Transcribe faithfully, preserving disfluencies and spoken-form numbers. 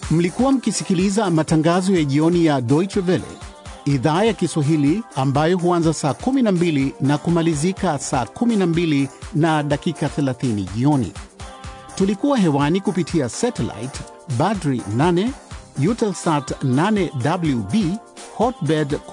Mlikuwa mkisikiliza matangazo ya jioni ya Deutsche Welle, idhaa ya Kiswahili ambayo huanza saa kumi na mbili na kumalizika saa kumi na mbili na dakika thelathini jioni. Tulikuwa hewani kupitia satellite Badri nane, Eutelsat nane W B, Hotbird